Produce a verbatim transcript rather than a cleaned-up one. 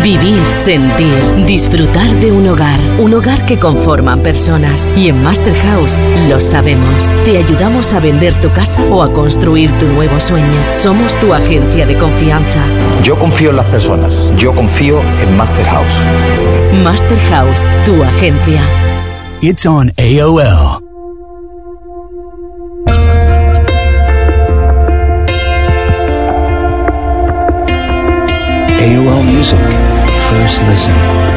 Vivir, sentir, disfrutar de un hogar. Un hogar que conforman personas. Y en Master House lo sabemos. Te ayudamos a vender tu casa o a construir tu nuevo sueño. Somos tu agencia de confianza. Yo confío en las personas. Yo confío en Master House. Master House, tu agencia. It's on A O L. A O L Music. First listen.